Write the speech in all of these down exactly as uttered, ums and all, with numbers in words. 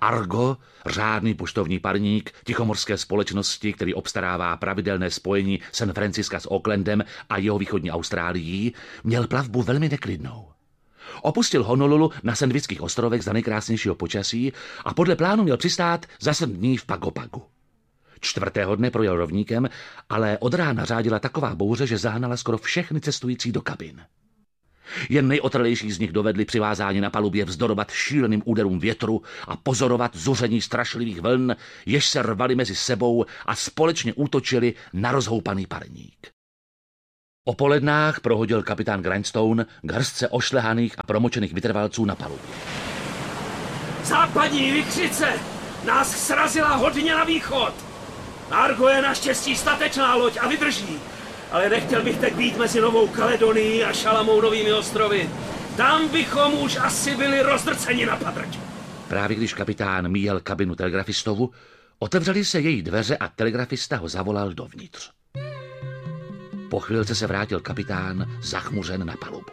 Argo, řádný poštovní parník tichomorské společnosti, který obstarává pravidelné spojení San Francisca s Aucklandem a jihovýchodní Austrálií, měl plavbu velmi neklidnou. Opustil Honolulu na Sandwichských ostrovech za nejkrásnějšího počasí a podle plánu měl přistát za sedm dní v Pago Pagu. Čtvrtého dne projel rovníkem, ale od rána řádila taková bouře, že zahnala skoro všechny cestující do kabin. Jen nejotrlejší z nich dovedli přivázání na palubě vzdorovat šíleným úderům větru a pozorovat zuření strašlivých vln, jež se rvaly mezi sebou a společně útočili na rozhoupaný parník. O polednách prohodil kapitán Grindstone k hrstce ošlehaných a promočených vytrvalců na palubě. Západní vichřice nás srazila hodně na východ. Argo je naštěstí statečná loď a vydrží, ale nechtěl bych teď být mezi Novou Kaledonií a Šalamounovými ostrovy. Tam bychom už asi byli rozdrceni na padrť. Právě když kapitán míjel kabinu telegrafistovu, otevřely se její dveře a telegrafista ho zavolal dovnitř. Po chvilce se vrátil kapitán, zachmuřen na palubu.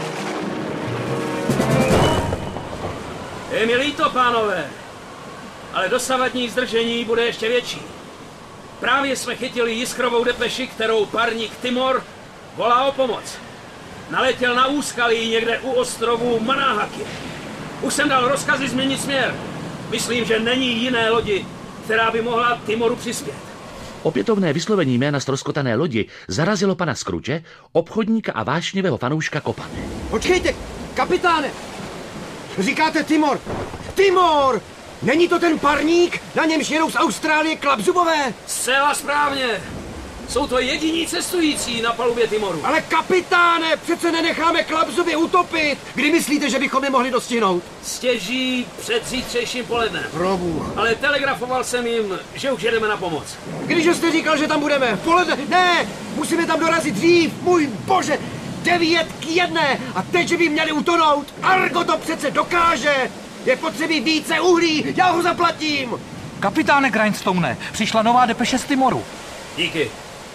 Je mi líto, pánové, ale dosavadní zdržení bude ještě větší. Právě jsme chytili jiskrovou depeši, kterou parník Timor volá o pomoc. Naletěl na úskalí někde u ostrovu Manahaki. Už jsem dal rozkazy změnit směr. Myslím, že není jiné lodi, která by mohla Timoru přispět. Opětovné vyslovení jména ztroskotané lodi zarazilo pana Scrooge, obchodníka a vášnivého fanouška Kopany. Počkejte, kapitáne! Říkáte Timor! Timor! Není to ten parník, na němž jedou z Austrálie klapzubové? Zcela správně. Jsou to jediní cestující na palubě Timoru. Ale kapitáne, přece nenecháme klapzuby utopit. Kdy myslíte, že bychom je mohli dostihnout? Stěží před zítřejším polednem. Probůh. Ale telegrafoval jsem jim, že už jedeme na pomoc. Když jste říkal, že tam budeme? V poledne? Ne, musíme tam dorazit dřív. Můj bože, devět k jedné. A teď, že by měli utonout. Argo to přece dokáže. Je potřebí více uhlí, já ho zaplatím. Kapitáne Grindstone, přišla nová depeše z Timoru. Díky.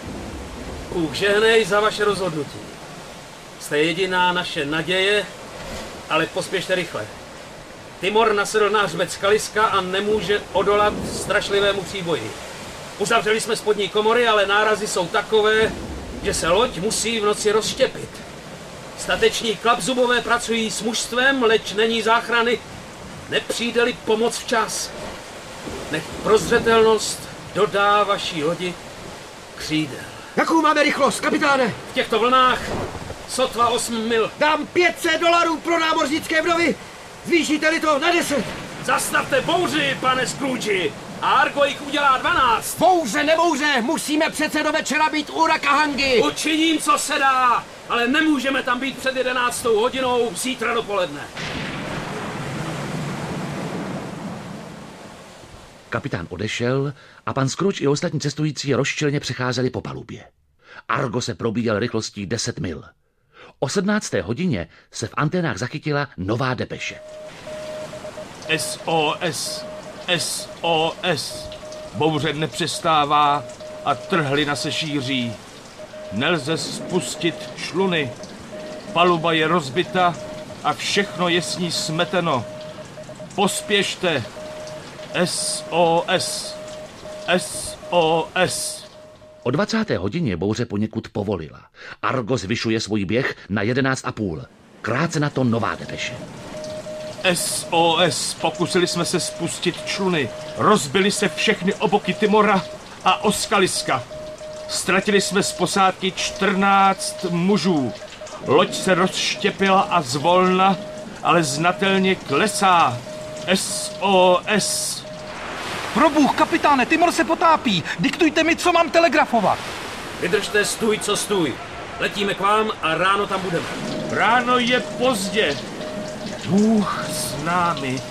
Bůh žehnej za vaše rozhodnutí. Jste jediná naše naděje, ale pospěšte rychle. Timor nasedl na hřbet skaliska a nemůže odolat strašlivému příboji. Uzavřeli jsme spodní komory, ale nárazy jsou takové, že se loď musí v noci rozštěpit. Stateční klapzubové pracují s mužstvem, leč není záchrany, nepřijde-li pomoc včas. Nech prozřetelnost dodá vaší lodi křídel. Jakou máme rychlost, kapitáne? V těchto vlnách sotva osm mil. Dám pět set dolarů pro námořnické vdovy. Zvýšíte-li to na deset. Zastavte bouři, pane Scrooge. A Argo jich udělá dvanáct. Bouře, nebouře, musíme přece do večera být u Rakahangy. Učiním, co se dá, ale nemůžeme tam být před jedenáctou hodinou zítra dopoledne. Kapitán odešel a pan Scrooge i ostatní cestující rozčilně přecházeli po palubě. Argo se probíjel rychlostí deset mil. O sedmnácté hodině se v anténách zachytila nová depeše. S O S, S O S. Bouře nepřestává a trhlina se šíří. Nelze spustit čluny. Paluba je rozbita a všechno je s ní smeteno. Pospěšte. S O S, S O S. O dvacáté hodině bouře poněkud povolila. Argo zvyšuje svůj běh na jedenáct a půl. Krátce na to nová depeše. S O S, pokusili jsme se spustit čluny. Rozbily se všechny oboky Timora a oskaliska. Ztratili jsme z posádky čtrnáct mužů. Loď se rozštěpila a zvolna, ale znatelně klesá. S O S. Probůh, kapitáne, Timor se potápí. Diktujte mi, co mám telegrafovat. Vydržte, stůj, co stůj. Letíme k vám a ráno tam budeme. Ráno je pozdě. Bůh s námi.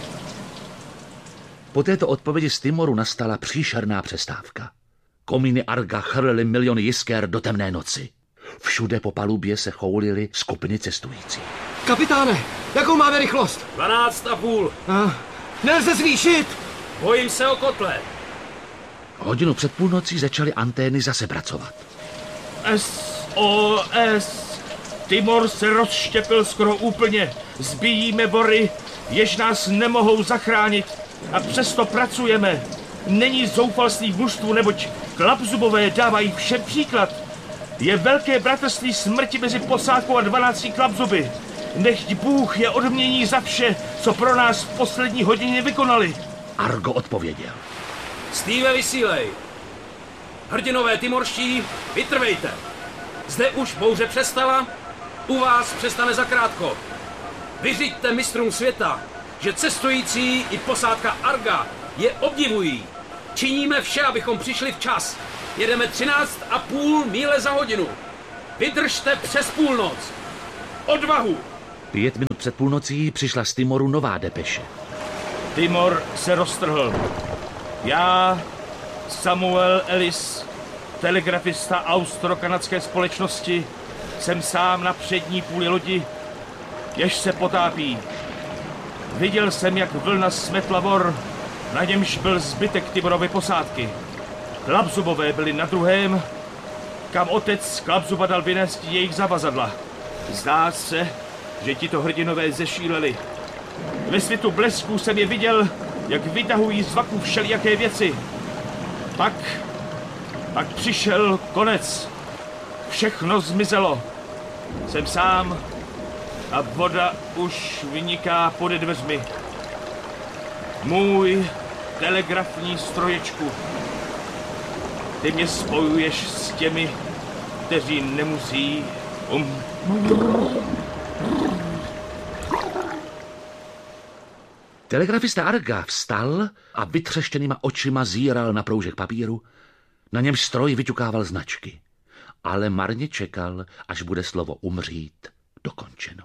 Po této odpovědi z Timoru nastala příšerná přestávka. Komíny Arga chrlily miliony jisker do temné noci. Všude po palubě se choulily skupiny cestujících. Kapitáne, jakou máme rychlost? Dvanáct a půl. A, nelze zvýšit. Bojím se o kotle. Hodinu před půlnocí začaly antény zase pracovat. S O S. Timor se rozštěpil skoro úplně. Zbíjíme bory, jež nás nemohou zachránit. a přesto pracujeme. Není zoufalství v mužstvu, neboť Klapzubové dávají všem příklad. Je velké bratrství smrti mezi posádkou a dvanácti Klapzuby. Nechť Bůh je odmění za vše, co pro nás v poslední hodině vykonali. Argo odpověděl. Steve, vysílej. Hrdinové timorští, vytrvejte. Zde už bouře přestala, u vás přestane zakrátko. Vyřiďte mistrům světa, že cestující i posádka Arga je obdivují. Činíme vše, abychom přišli včas. Jedeme třináct a půl míle za hodinu. Vydržte přes půlnoc. Odvahu! Pět minut před půlnocí přišla z Timoru nová depeše. Timor se roztrhl. Já, Samuel Ellis, telegrafista austro-kanadské společnosti, jsem sám na přední půli lodi, jež se potápí. Viděl jsem, jak vlna smetla vor, na němž byl zbytek Timorovy posádky. Klapzubové byli na druhém, kam otec Klapzuba dal vynést jejich zavazadla. Zdá se, že tito hrdinové zešíleli. Ve světu blesků jsem je viděl, jak vytahují z vaku všelijaké věci. Pak, pak přišel konec. Všechno zmizelo. Jsem sám a voda už vyniká pode dveřmi. Můj telegrafní stroječku. Ty mě spojuješ s těmi, kteří nemusí um... Telegrafista Arga vstal a vytřeštěnýma očima zíral na proužek papíru, na němž stroj vyťukával značky. Ale marně čekal, až bude slovo umřít dokončeno.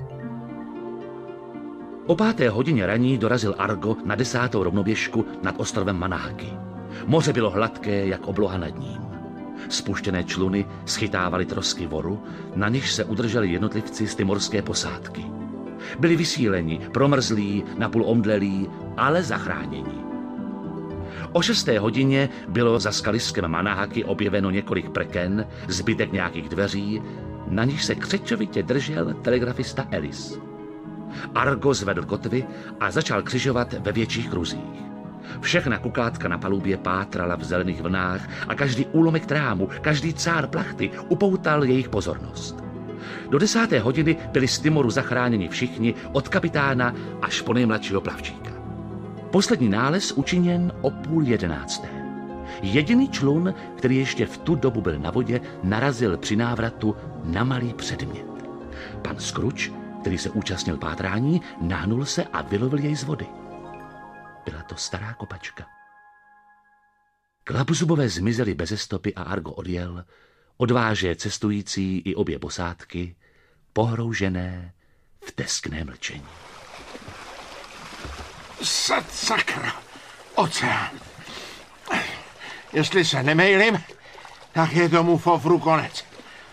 O páté hodině raní dorazil Argo na desátou rovnoběžku nad ostrovem Manahaky. Moře bylo hladké, jak obloha nad ním. Spuštěné čluny schytávaly trosky voru, na nichž se udrželi jednotlivci z timorské posádky. Byli vysíleni, promrzlí, napůl omdlelí, ale zachráněni. O šesté hodině bylo za skaliskem Manahaky objeveno několik prken, zbytek nějakých dveří, na nich se křečovitě držel telegrafista Ellis. Argo zvedl kotvy a začal křižovat ve větších kruzích. Všechna kukátka na palubě pátrala v zelených vlnách a každý úlomek trámu, každý cár plachty upoutal jejich pozornost. Do desáté hodiny byli z Timoru zachráněni všichni, od kapitána až po nejmladšího plavčíka. Poslední nález učiněn o půl jedenácté. Jediný člun, který ještě v tu dobu byl na vodě, narazil při návratu na malý předmět. Pan Scrooge, který se účastnil pátrání, nahnul se a vylovil jej z vody. Byla to stará kopačka. Klapzubové zmizeli beze stopy a Argo odjel, odváže cestující i obě posádky, pohroužené v teskné mlčení. Sad sakra, oceán. Jestli se nemejlím, tak je tomu fofru konec.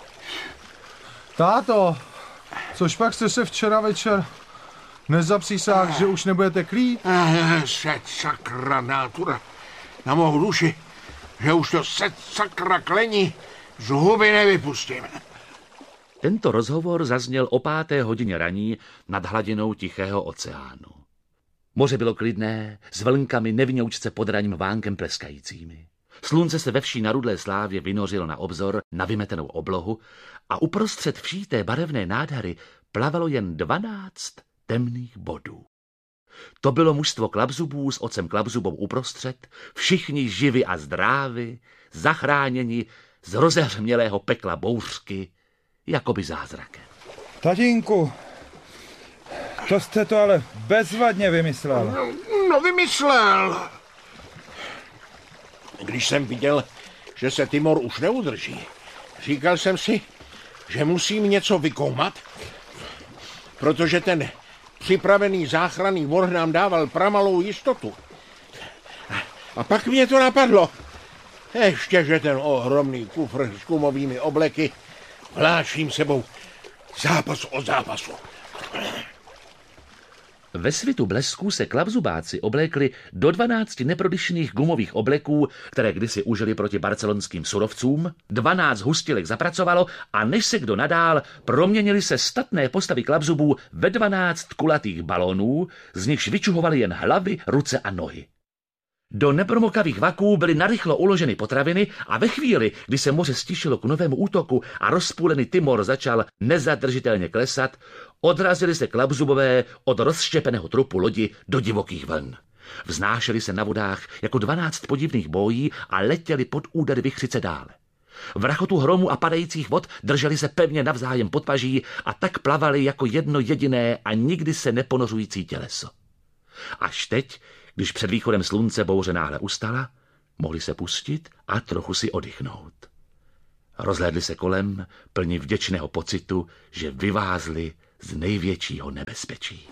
Táto, což pak jste se včera večer nezapřísáhl, že už nebudete krýt? Sad sakra nátura na mou duši, že už to sad sakra klení z huby nevypustím. Tento rozhovor zazněl o páté hodině raní nad hladinou Tichého oceánu. Moře bylo klidné, s vlnkami nevinoučce pod ranním vánkem pleskajícími. Slunce se ve vší narudlé slávě vynořilo na obzor, na vymetenou oblohu a uprostřed vší té barevné nádhary plavalo jen dvanáct temných bodů. To bylo mužstvo Klapzubů s otcem Klapzubou uprostřed, všichni živi a zdrávi, zachráněni z rozehřmělého pekla bouřky, jakoby zázrakem. Tatínku, to jste to ale bezvadně vymyslel. No, no vymyslel. Když jsem viděl, že se Timor už neudrží, říkal jsem si, že musím něco vykoumat, protože ten připravený záchranný vor nám dával pramalou jistotu. A pak mě to napadlo. Ještě, že ten ohromný kufr s gumovými obleky vláčím sebou zápas od zápasu. Ve svitu blesků se klapzubáci oblékli do dvanácti neprodyšných gumových obleků, které kdysi užili proti barcelonským surovcům, dvanáct hustilek zapracovalo a než se kdo nadál, proměnili se statné postavy klapzubů ve dvanáct kulatých balónů, z nichž vyčuhovaly jen hlavy, ruce a nohy. Do nepromokavých vaků byly narychlo uloženy potraviny a ve chvíli, kdy se moře stišilo k novému útoku a rozpůlený Timor začal nezadržitelně klesat, odrazili se klapzubové od rozštěpeného trupu lodi do divokých vln. Vznášeli se na vodách jako dvanáct podivných bojí a letěli pod úder vichřice dále. V rachotu hromu a padajících vod drželi se pevně navzájem pod paží a tak plavali jako jedno jediné a nikdy se neponořující těleso. Až teď, když před východem slunce bouře náhle ustala, mohli se pustit a trochu si oddychnout. Rozhlédli se kolem, plní vděčného pocitu, že vyvázli z největšího nebezpečí.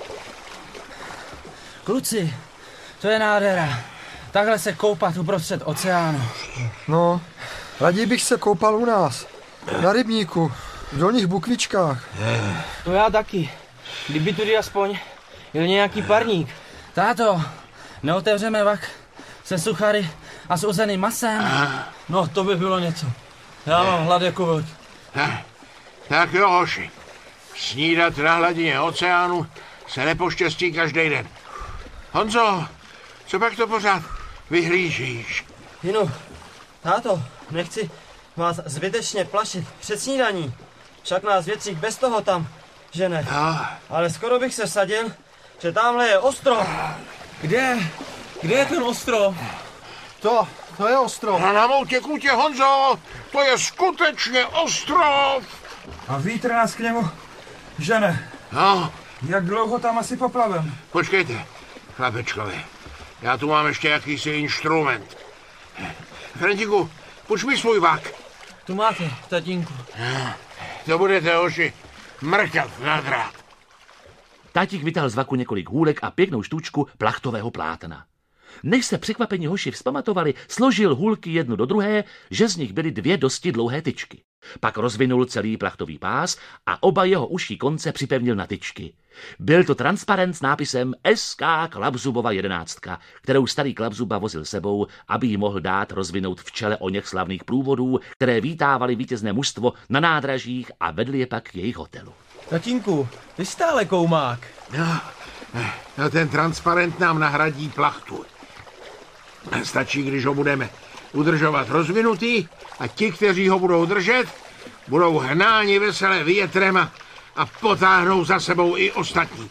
Kluci, to je nádhera. Takhle se koupat uprostřed oceánu. No, raději bych se koupal u nás. Na rybníku, v Dolních Bukvičkách. To já taky. Kdyby tudy aspoň jel nějaký parník. Táto, neotevřeme vak se suchary a s uzeným masem? No, to by bylo něco. Já mám hlad jako vod. Tak jo, hoši. Snídat na hladině oceánu se nepoštěstí každý den. Honzo, co pak to pořád vyhlížíš? Jinu, táto, nechci vás zbytečně plašit před snídaní. Však nás větřík bez toho tam žene. No. Ale skoro bych se vsadil, že tamhle je ostrov. Kde? Kde je ten ostrov? To, to je ostrov. A na moutě kutě, Honzo, to je skutečně ostrov. A vítr nás k němu žene. No. Jak dlouho tam asi poplavem? Počkejte, chlapečkovi. Já tu mám ještě jakýsi instrument. Frantiku, puč mi svůj vak. Tu máte, tatínku. To budete, hoši, mrkat na drát. Tátík vytáhl z vaku několik hůlek a pěknou štůčku plachtového plátna. Než se překvapení hoši vzpamatovali, složil hůlky jednu do druhé, že z nich byly dvě dosti dlouhé tyčky. Pak rozvinul celý plachtový pás a oba jeho uší konce připevnil na tyčky. Byl to transparent s nápisem S K Klapzubova jedenáctka, kterou starý Klapzuba vozil sebou, aby ji mohl dát rozvinout v čele oněch slavných průvodů, které vítávali vítězné mužstvo na nádražích a vedli je pak k jejich hotelu. Tatínku, ty stále koumák. No, no, ten transparent nám nahradí plachtu. Stačí, když ho budeme udržovat rozvinutý a ti, kteří ho budou držet, budou hnáni veselé větrem a, a potáhnou za sebou i ostatní.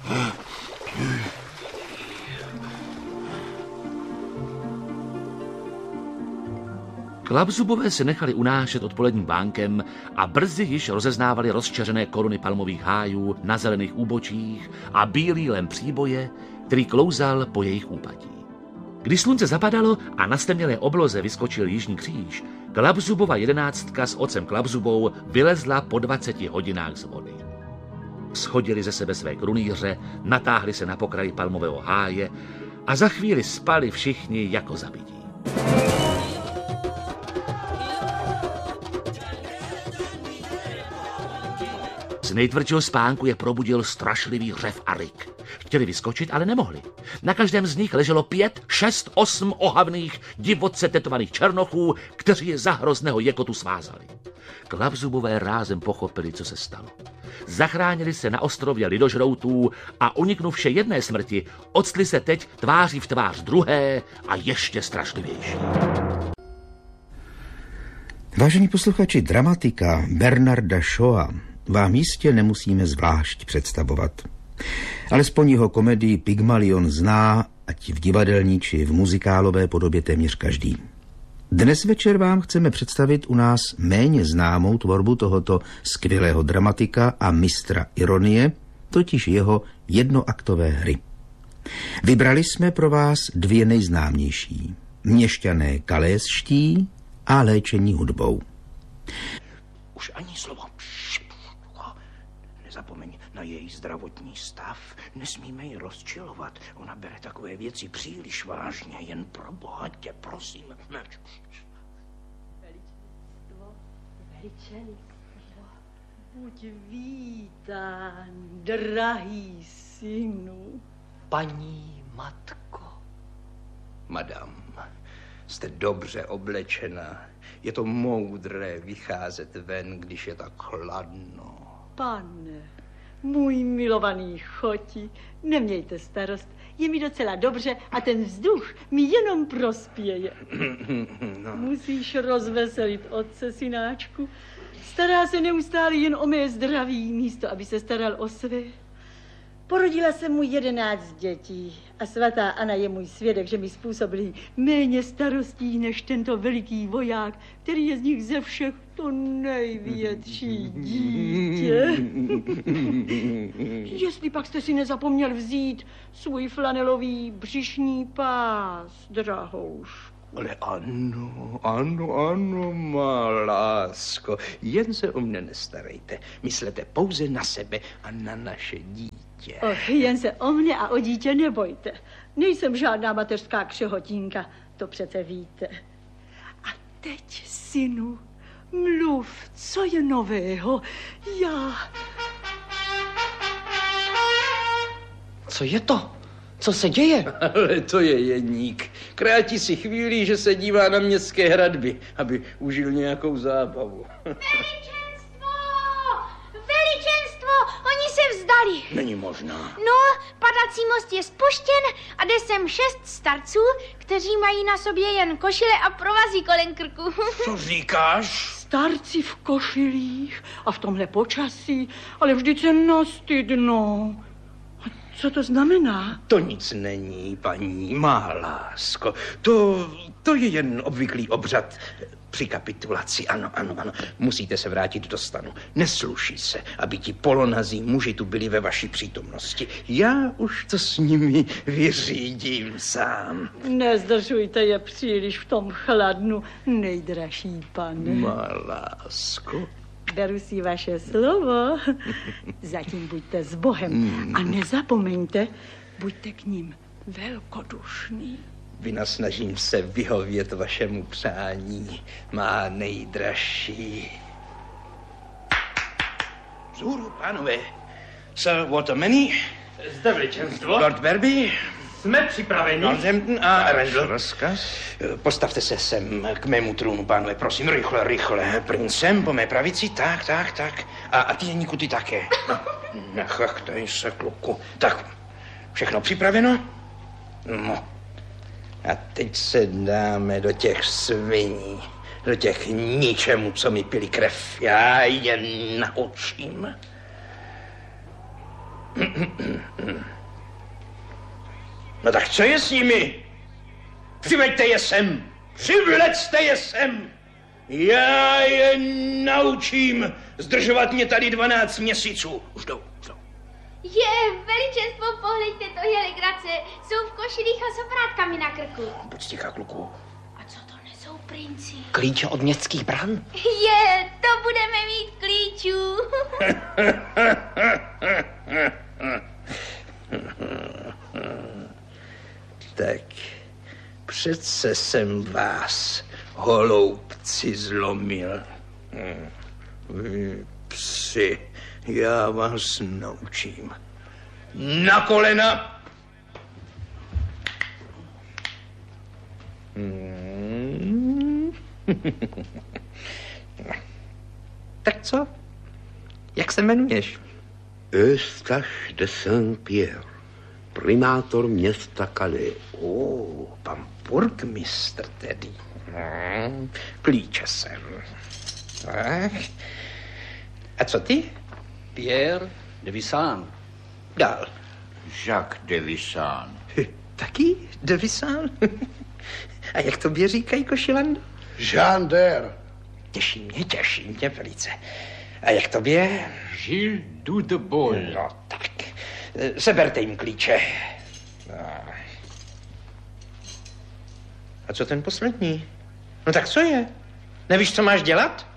Klapzubové se nechali unášet odpoledním bánkem a brzy již rozeznávali rozčeřené koruny palmových hájů na zelených úbočích a bílý lem příboje, který klouzal po jejich úpatí. Když slunce zapadalo a na stemnělé obloze vyskočil jižní kříž, Klapzubova jedenáctka s otcem Klapzubou vylezla po dvaceti hodinách z vody. Shodili ze sebe své krunýře, natáhli se na pokraji palmového háje a za chvíli spali všichni jako zabití. Z nejtvrdšího spánku je probudil strašlivý řev a ryk. Chtěli vyskočit, ale nemohli. Na každém z nich leželo pět, šest, osm ohavných, divoce tetovaných černochů, kteří je za hrozného jekotu svázali. Klapzubové rázem pochopili, co se stalo. Zachránili se na ostrově lidožroutů a uniknuvše jedné smrti, octli se teď tváří v tvář druhé a ještě strašlivější. Vážení posluchači, dramatika Bernarda Shawa vám jistě nemusíme zvlášť představovat. Alespoň jeho komedii Pygmalion zná, ať v divadelní či v muzikálové podobě téměř každý. Dnes večer vám chceme představit u nás méně známou tvorbu tohoto skvělého dramatika a mistra ironie, totiž jeho jednoaktové hry. Vybrali jsme pro vás dvě nejznámější. Měšťané kaléští a léčení hudbou. Už ani slovo. Nezapomeň na její zdravotní stav. Nesmíme ji rozčilovat. Ona bere takové věci příliš vážně. Jen pro boha tě, prosím. Veličenstvo, veličenstvo, Buď vítán, drahý synu. Paní matko. Madam, jste dobře oblečena. Je to moudré vycházet ven, když je tak chladno. Pane, můj milovaný choti, nemějte starost. Je mi docela dobře a ten vzduch mi jenom prospěje. No. Musíš rozveselit otce, synáčku. Stará se neustále jen o mé zdraví, místo aby se staral o své. Porodila jsem mu jedenáct dětí a svatá Anna je můj svědek, že mi způsobili méně starostí než tento veliký voják, který je z nich ze všech to největší dítě. Jestli pak jste si nezapomněl vzít svůj flanelový břišní pás, drahoušku. Ale ano, ano, ano, má lásko. Jen se o mne nestarejte. Myslete pouze na sebe a na naše dítě. Oh, jen se o mne a o dítě nebojte. Nejsem žádná mateřská křehotínka, to přece víte. A teď, synu, mluv, co je nového? Já... Co je to? Co se děje? Ale to je Jeník. Krátí si chvíli, že se dívá na městské hradby, aby užil nějakou zábavu. Veličenstvo! Veličenstvo! Oni se vzdali. Není možná. No, padací most je spuštěn a jde sem šest starců, kteří mají na sobě jen košile a provazí kolem krku. Co říkáš? Starci v košilích a v tomhle počasí, ale vždyť se nastydnou. Co to znamená? To nic není, paní, má lásko. To, to je jen obvyklý obřad při kapitulaci. Ano, ano, ano. Musíte se vrátit do stanu. Nesluší se, aby ti polonazí muži tu byli ve vaší přítomnosti. Já už to s nimi vyřídím sám. Nezdržujte je příliš v tom chladnu, nejdražší pane. Má lásko. Beru si vaše slovo. Zatím buďte s Bohem a nezapomeňte, buďte k ním velkodušný. Vynasnažím se vyhovět vašemu přání, má nejdražší. Vzhůru, pánové. Sir Watermany. Zde veličenstvo. Lord Verby. Jsme připraveni. Northampton a Randall. Rozkaz. Postavte se sem k mému trůnu, pánové, prosím, rychle, rychle. Princem po mé pravici, tak, tak, tak. A, a ty, Jeníku, ty také. No, nechachtej se, kluku. Tak, všechno připraveno? No. A teď se dáme do těch sviní, do těch ničemu, co mi pili krev. Já je naučím. No tak co je s nimi? Přiveďte je sem. Přivlecte je sem. Já je naučím zdržovat mě tady dvanáct měsíců. Už jdou, už jdou. Je, veličenstvo, pohleďte, to je legrace. Jsou v košilích a s oprátkami na krku. Buď sticha, kluku. A co to nesou, princi? Klíče od městských bran? Je, to budeme mít klíčů. Tak, přece jsem vás, holoubci, zlomil. Vy psi, já vás naučím. Na kolena! Tak co? Jak se jmenuješ? Eustache de Saint-Pierre, primátor města Calais. Oh, pan burgmistr tedy. Hmm, klíče sem. Tak. A co ty? Pierre de Vissant. Dál. Jacques de Vissant. Taky de Vissant? A jak tobě říkají, Košilando? Jean d'Air. Těší mě, těší mě velice. A jak tobě? Gilles Dudebol. No tak, seberte jim klíče. A co ten poslední? No tak co je? Nevíš, co máš dělat?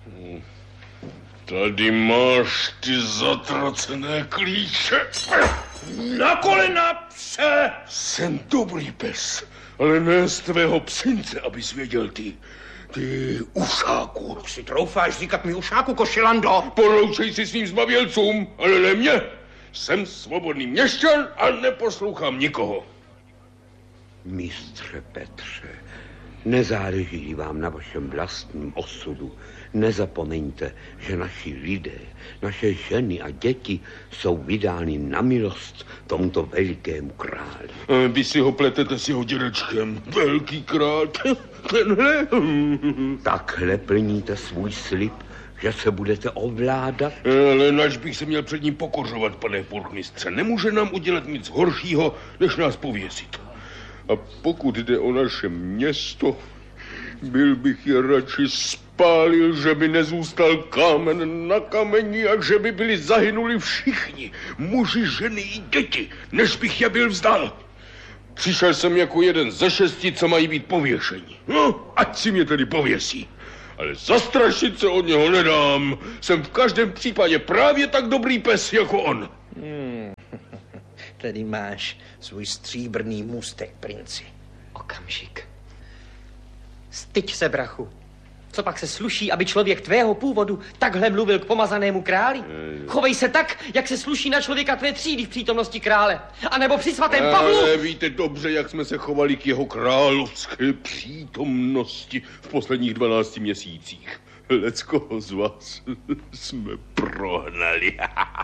Tady máš ty zatracené klíče. Na kolena, pse! Jsem dobrý pes, ale ne z tvého psince, abys věděl ty. Ty ušáku. Jak si troufáš říkat mi ušáku, košilando? Poroučej si svým zbabělcům, ale ne mě. Jsem svobodný měšťan a neposlouchám nikoho. Mistře Petře, nezáleží vám na vašem vlastním osudu. Nezapomeňte, že naši lidé, naše ženy a děti jsou vydány na milost tomuto velikému králi. Vy si ho pletete s jeho dědečkem. Velký král, tenhle. Takhle plníte svůj slib, že se budete ovládat? Ale nač bych se měl před ním pokořovat, pane burmistře. Nemůže nám udělat nic horšího, než nás pověsit. A pokud jde o naše město, byl bych je radši spálil, že by nezůstal kámen na kameni a že by byli zahynuli všichni, muži, ženy i děti, než bych je byl vzdal. Přišel jsem jako jeden ze šesti, co mají být pověšeni. No, ať si mě tedy pověsí. Ale zastrašit se od něho nedám. Jsem v každém případě právě tak dobrý pes jako on. Hmm. Tady máš svůj stříbrný můstek, princi. Okamžik. Styď se, brachu. Co pak se sluší, aby člověk tvého původu takhle mluvil k pomazanému králi? Chovej se tak, jak se sluší na člověka tvé třídy v přítomnosti krále. A nebo při svatém Pavlu. Ale víte dobře, jak jsme se chovali k jeho královské přítomnosti v posledních dvanácti měsících. Leckoho z vás jsme prohnali.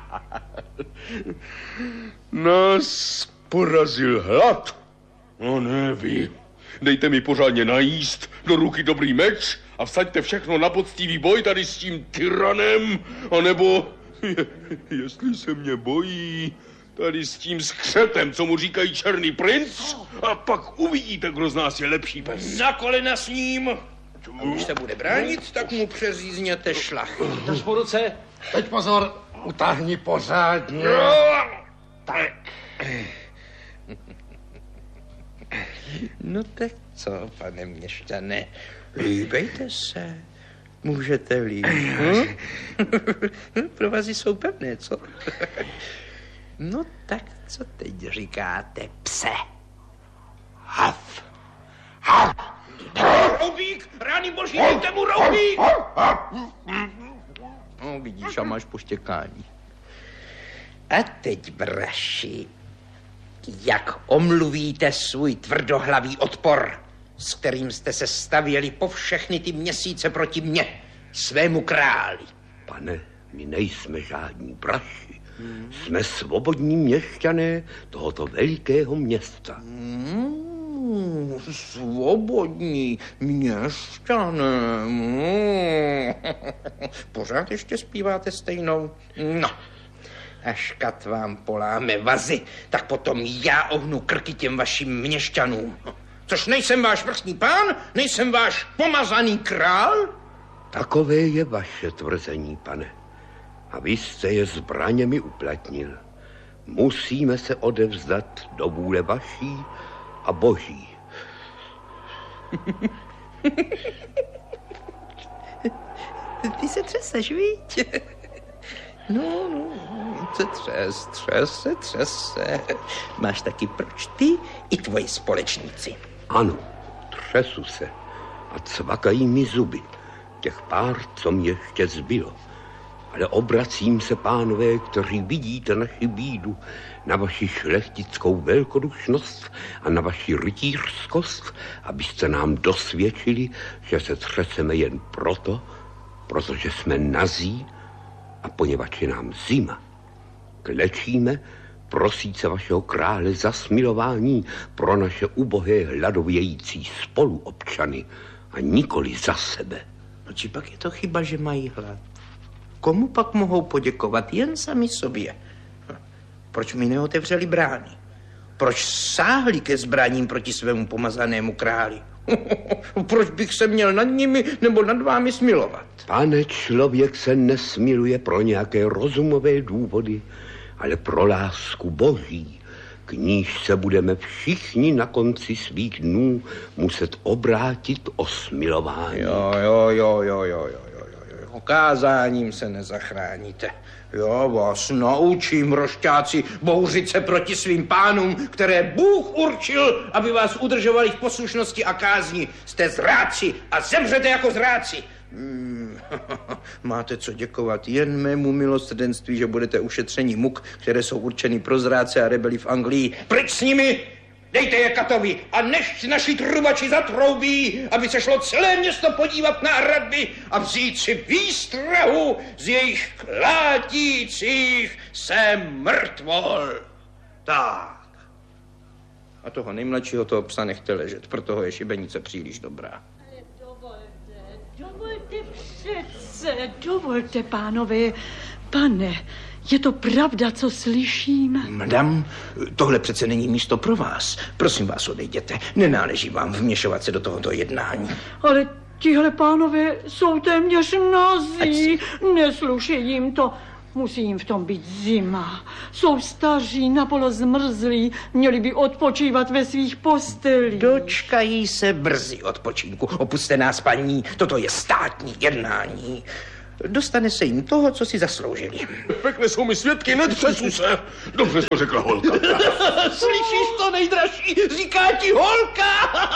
Nás porazil hlad. No ne vy. Dejte mi pořádně najíst, do ruky dobrý meč a vsaďte všechno na poctivý boj tady s tím tyranem, anebo, je, jestli se mě bojí, tady s tím skřetem, co mu říkají černý princ, a pak uvidíte, kdo z nás je lepší pes. Na kolena s ním. A když se bude bránit, tak mu přeřízněte šlach. Drž po ruce. Teď pozor, utáhni pořádně. Tak. No tak co, pane měšťane, líbejte se. Můžete-li. Hm? Provazy jsou pevné, co? No tak co teď říkáte, pse? Hav. Hav. Roubík, rány boží, dejte mu roubík. No vidíš, a máš poštěkání. A teď, braši, jak omluvíte svůj tvrdohlavý odpor, s kterým jste se stavěli po všechny ty měsíce proti mně, svému králi? Pane, my nejsme žádní braši. Hmm. Jsme svobodní měšťané tohoto velikého města. Hmm, svobodní měšťané. Hmm. Pořád ještě zpíváte stejnou? No. Až kat vám poláme vazy, tak potom já ohnu krky těm vašim měšťanům. Což nejsem váš vrchní pán, nejsem váš pomazaný král? Takové je vaše tvrzení, pane. A vy jste je zbraněmi uplatnil. Musíme se odevzdat do vůle vaší a boží. Ty se třeseš, víš? No, no, se třes, třese, třese. Máš taky proč ty i tvoji společníci. Ano, třesu se a cvakají mi zuby. Těch pár, co mi ještě zbylo. Ale obracím se, pánové, kteří vidíte naši bídu, na vaši šlechtickou velkodušnost a na vaši rytířskost, abyste nám dosvědčili, že se třeseme jen proto, protože jsme nazí a poněvadž je nám zima. Klečíme, prosít se vašeho krále za smilování pro naše ubohé hladovějící spoluobčany a nikoli za sebe. No či pak je to chyba, že mají hlad? Komu pak mohou poděkovat? Jen sami sobě. Proč mi neotevřeli brány? Proč sáhli ke zbraním proti svému pomazanému králi? Proč bych se měl nad nimi nebo nad vámi smilovat? Pane, člověk se nesmiluje pro nějaké rozumové důvody, ale pro lásku boží, k níž se budeme všichni na konci svých dnů muset obrátit o smilování. Jo, jo, jo, jo, jo, jo, jo, jo. Kázáním se nezachráníte. Já vás naučím, rošťáci, bouřit se proti svým pánům, které Bůh určil, aby vás udržovali v poslušnosti a kázni. Jste zrádci a zemřete jako zrádci. Hmm, máte co děkovat jen mému milosrdenství, že budete ušetřeni muk, které jsou určeny pro zrádce a rebeli v Anglii. Pryč s nimi! Dejte je katovi a než naši trubači zatroubí, aby se šlo celé město podívat na hradby a vzít si výstrahu z jejich klátících se mrtvol. Tak. A toho nejmladšího toho psa nechte ležet, proto je šibenice příliš dobrá. Dovolte přece, dovolte, pánové. Pane, je to pravda, co slyším? Madam, tohle přece není místo pro vás. Prosím vás, odejděte. Nenáleží vám vměšovat se do tohoto jednání. Ale tihle pánové jsou téměř nazí. Nesluší jim to. Musí jim v tom být zima. Jsou staří, napolo zmrzlí. Měli by odpočívat ve svých postelích. Dočkají se brzy odpočinku. Opuste nás, paní. Toto je státní jednání. Dostane se jim toho, co si zasloužili. Pekle jsou mi svědky, netřesu se. Dobře to řekla holka. Slyšíš to, nejdražší? Říká ti holka.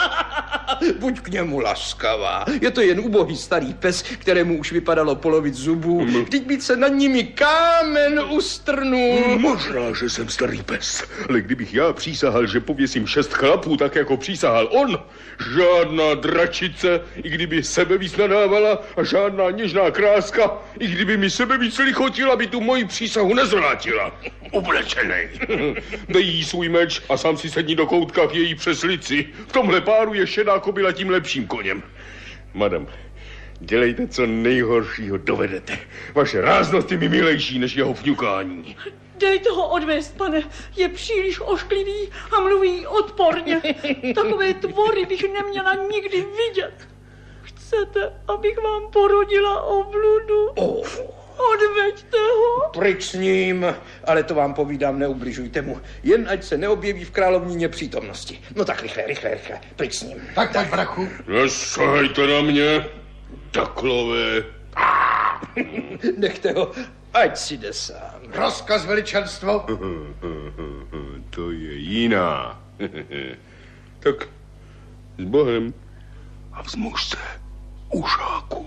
Buď k němu laskavá. Je to jen ubohý starý pes, kterému už vypadalo polovic zubů. Vždyť být se nad nimi kámen ustrnul. Možná, že jsem starý pes, ale kdybych já přísahal, že pověsím šest chlapů, tak jako přísahal on, žádná dračice, i kdyby sebe víc nadávala, a žádná něžná kráska, i kdyby mi sebe víc lichotila, by tu moji přísahu nezvrátila. Oblečenej. Dej jí svůj meč a sám si sedni do koutka k její přeslici. V tomhle páru je šedá kobila tím lepším koněm. Madam, dělejte, co nejhoršího dovedete. Vaše ráznost je mi milejší než jeho fňukání. Dejte ho odvést, pane. Je příliš ošklivý a mluví odporně. Takové tvory bych neměla nikdy vidět. Chcete, abych vám porodila obludu? Oh. Odveďte ho. Pryč s ním, ale to vám povídám, neubližujte mu. Jen ať se neobjeví v královnině přítomnosti. No tak rychle, rychle, rychle, pryč s ním. Tak, tak, brachu. Nesahajte na mě, taklové. Nechte ho, ať si jde sám. Rozkaz, veličenstvo. To je jiná. Tak s Bohem a vzmuž se, ušáku.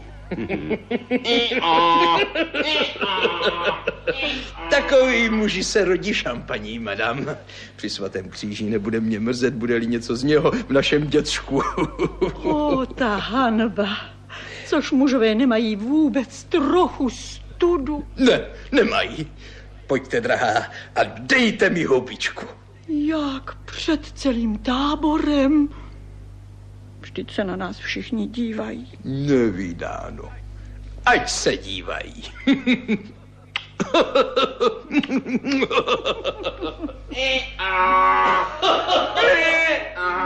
Takový muži se rodí šampaní, madam. Při svatém kříži nebude mě mrzet, bude-li něco z něho v našem děcku. O, ta hanba. Což mužové nemají vůbec trochu studu. Ne, nemají. Pojďte, drahá, a dejte mi houbičku. Jak před celým táborem? Vždyť se na nás všichni dívají. Nevídáno. Ať se dívají.